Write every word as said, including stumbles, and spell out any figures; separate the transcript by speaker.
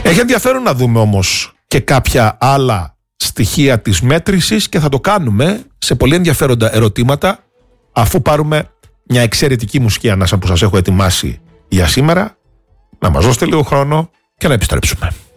Speaker 1: Έχει ενδιαφέρον να δούμε όμως και κάποια άλλα στοιχεία της μέτρησης και θα το κάνουμε σε πολύ ενδιαφέροντα ερωτήματα αφού πάρουμε μια εξαιρετική μουσική ανάσα που σας έχω ετοιμάσει για σήμερα. Να μας δώσετε λίγο χρόνο και να επιστρέψουμε.